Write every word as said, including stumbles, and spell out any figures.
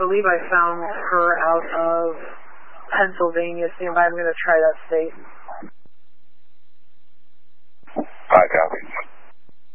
believe I found her out of Pennsylvania. See if I'm going to try that state.